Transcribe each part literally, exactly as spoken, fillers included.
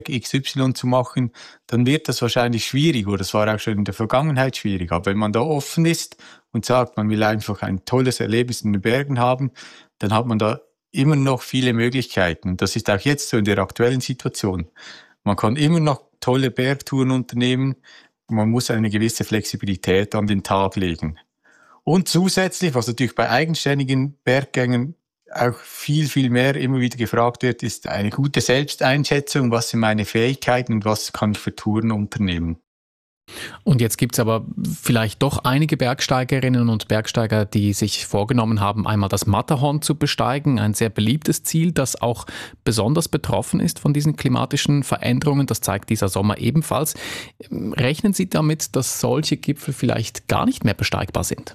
X Y zu machen, dann wird das wahrscheinlich schwierig, oder das war auch schon in der Vergangenheit schwierig. Aber wenn man da offen ist und sagt, man will einfach ein tolles Erlebnis in den Bergen haben, dann hat man da immer noch viele Möglichkeiten. Und das ist auch jetzt so in der aktuellen Situation. Man kann immer noch tolle Bergtouren unternehmen. Man muss eine gewisse Flexibilität an den Tag legen. Und zusätzlich, was natürlich bei eigenständigen Berggängen auch viel, viel mehr immer wieder gefragt wird, ist eine gute Selbsteinschätzung. Was sind meine Fähigkeiten und was kann ich für Touren unternehmen? Und jetzt gibt es aber vielleicht doch einige Bergsteigerinnen und Bergsteiger, die sich vorgenommen haben, einmal das Matterhorn zu besteigen. Ein sehr beliebtes Ziel, das auch besonders betroffen ist von diesen klimatischen Veränderungen. Das zeigt dieser Sommer ebenfalls. Rechnen Sie damit, dass solche Gipfel vielleicht gar nicht mehr besteigbar sind?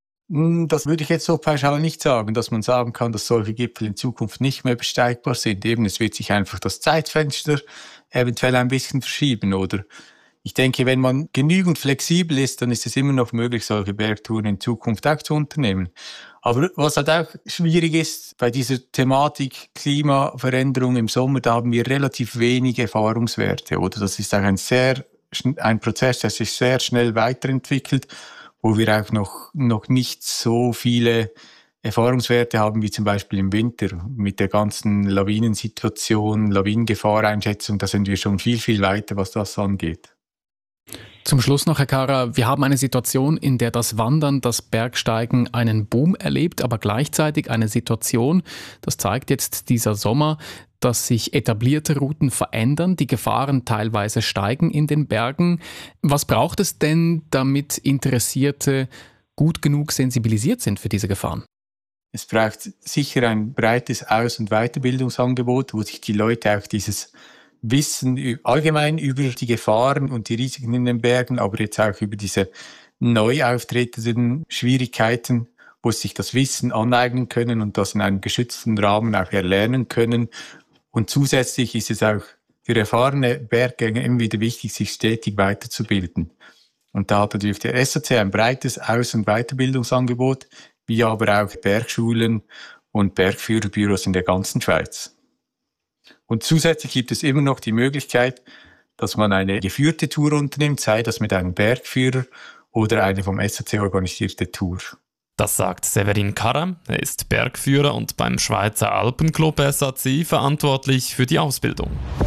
Das würde ich jetzt so pauschal nicht sagen, dass man sagen kann, dass solche Gipfel in Zukunft nicht mehr besteigbar sind. Eben, es wird sich einfach das Zeitfenster eventuell ein bisschen verschieben, oder? Ich denke, wenn man genügend flexibel ist, dann ist es immer noch möglich, solche Bergtouren in Zukunft auch zu unternehmen. Aber was halt auch schwierig ist, bei dieser Thematik Klimaveränderung im Sommer, da haben wir relativ wenige Erfahrungswerte, oder? Das ist auch ein sehr, ein Prozess, der sich sehr schnell weiterentwickelt, wo wir auch noch, noch nicht so viele Erfahrungswerte haben, wie zum Beispiel im Winter. Mit der ganzen Lawinensituation, Lawinengefahreinschätzung, da sind wir schon viel, viel weiter, was das angeht. Zum Schluss noch, Herr Karrer, wir haben eine Situation, in der das Wandern, das Bergsteigen einen Boom erlebt, aber gleichzeitig eine Situation, das zeigt jetzt dieser Sommer, dass sich etablierte Routen verändern, die Gefahren teilweise steigen in den Bergen. Was braucht es denn, damit Interessierte gut genug sensibilisiert sind für diese Gefahren? Es braucht sicher ein breites Aus- und Weiterbildungsangebot, wo sich die Leute auch dieses Wissen allgemein über die Gefahren und die Risiken in den Bergen, aber jetzt auch über diese neu auftretenden Schwierigkeiten, wo sie sich das Wissen aneignen können und das in einem geschützten Rahmen auch erlernen können. Und zusätzlich ist es auch für erfahrene Berggänger immer wieder wichtig, sich stetig weiterzubilden. Und da hat natürlich der S A C ein breites Aus- und Weiterbildungsangebot, wie aber auch Bergschulen und Bergführerbüros in der ganzen Schweiz. Und zusätzlich gibt es immer noch die Möglichkeit, dass man eine geführte Tour unternimmt, sei das mit einem Bergführer oder eine vom S A C organisierte Tour. Das sagt Severin Karrer. Er ist Bergführer und beim Schweizer Alpenclub S A C verantwortlich für die Ausbildung.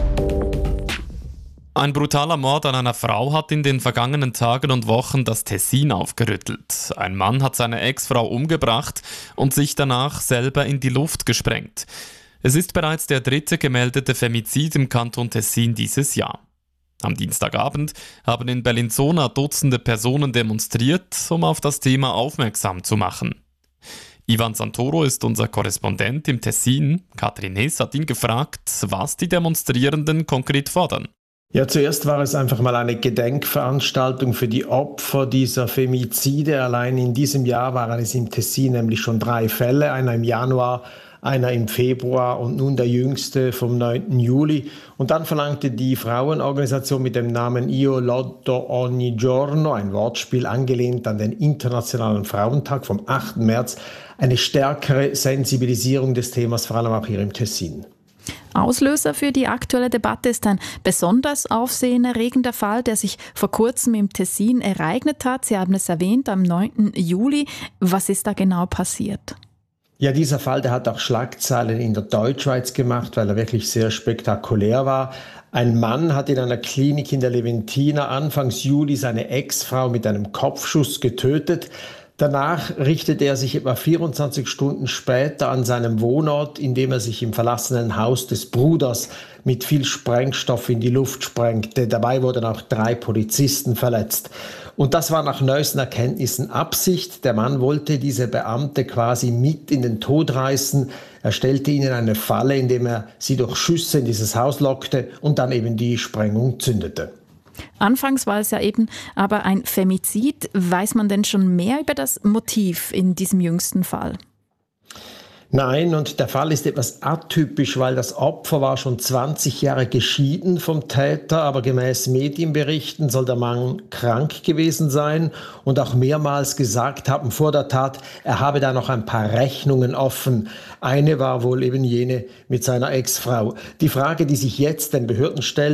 Ein brutaler Mord an einer Frau hat in den vergangenen Tagen und Wochen das Tessin aufgerüttelt. Ein Mann hat seine Ex-Frau umgebracht und sich danach selber in die Luft gesprengt. Es ist bereits der dritte gemeldete Femizid im Kanton Tessin dieses Jahr. Am Dienstagabend haben in Bellinzona Dutzende Personen demonstriert, um auf das Thema aufmerksam zu machen. Ivan Santoro ist unser Korrespondent im Tessin. Katrin Hess hat ihn gefragt, was die Demonstrierenden konkret fordern. Ja, zuerst war es einfach mal eine Gedenkveranstaltung für die Opfer dieser Femizide. Allein in diesem Jahr waren es im Tessin nämlich schon drei Fälle, einer im Januar, einer im Februar und nun der jüngste vom neunten Juli. Und dann verlangte die Frauenorganisation mit dem Namen Io Lotto Ogni Giorno, ein Wortspiel angelehnt an den Internationalen Frauentag vom achten März, eine stärkere Sensibilisierung des Themas, vor allem auch hier im Tessin. Auslöser für die aktuelle Debatte ist ein besonders aufsehenerregender Fall, der sich vor kurzem im Tessin ereignet hat. Sie haben es erwähnt, am neunten Juli. Was ist da genau passiert? Ja, dieser Fall, der hat auch Schlagzeilen in der Deutschschweiz gemacht, weil er wirklich sehr spektakulär war. Ein Mann hat in einer Klinik in der Leventina Anfangs Juli seine Ex-Frau mit einem Kopfschuss getötet. Danach richtete er sich etwa vierundzwanzig Stunden später an seinem Wohnort, indem er sich im verlassenen Haus des Bruders mit viel Sprengstoff in die Luft sprengte. Dabei wurden auch drei Polizisten verletzt. Und das war nach neuesten Erkenntnissen Absicht. Der Mann wollte diese Beamte quasi mit in den Tod reißen. Er stellte ihnen eine Falle, indem er sie durch Schüsse in dieses Haus lockte und dann eben die Sprengung zündete. Anfangs war es ja eben aber ein Femizid. Weiß man denn schon mehr über das Motiv in diesem jüngsten Fall? Nein, und der Fall ist etwas atypisch, weil das Opfer war schon zwanzig Jahre geschieden vom Täter, aber gemäß Medienberichten soll der Mann krank gewesen sein und auch mehrmals gesagt haben vor der Tat, er habe da noch ein paar Rechnungen offen. Eine war wohl eben jene mit seiner Ex-Frau. Die Frage, die sich jetzt den Behörden stellt,